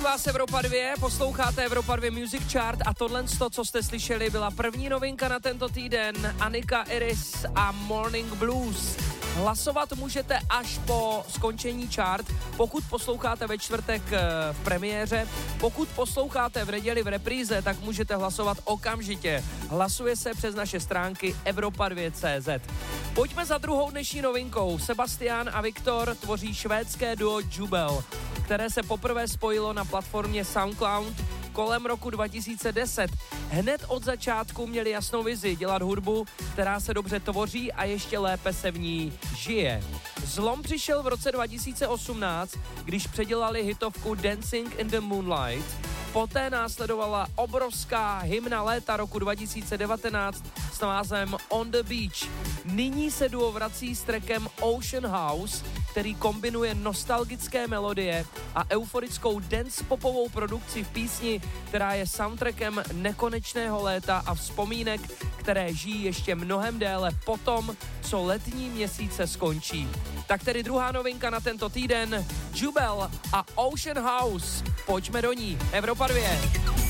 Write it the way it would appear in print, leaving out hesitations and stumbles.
Zdraví vás Evropa 2, posloucháte Evropa 2 Music Chart a tohle, co jste slyšeli, byla první novinka na tento týden. Anika Iris a Morning Blues. Hlasovat můžete až po skončení chart, pokud posloucháte ve čtvrtek v premiéře, pokud posloucháte v neděli v repríze, tak můžete hlasovat okamžitě. Hlasuje se přes naše stránky Evropa2.cz. Pojďme za druhou dnešní novinkou. Sebastian a Viktor tvoří švédské duo Jubel, které se poprvé spojilo na platformě SoundCloud kolem roku 2010. Hned od začátku měli jasnou vizi dělat hudbu, která se dobře tvoří a ještě lépe se v ní žije. Zlom přišel v roce 2018, když předělali hitovku Dancing in the Moonlight. Poté následovala obrovská hymna léta roku 2019 s názvem On the Beach. Nyní se duo vrací s trackem Ocean House, který kombinuje nostalgické melodie a euforickou dance popovou produkci v písni, která je soundtrackem nekonečného léta a vzpomínek, které žijí ještě mnohem déle potom, co letní měsíce skončí. Tak tedy druhá novinka na tento týden, Jubel a Ocean House. Pojďme do ní, Evropa 2.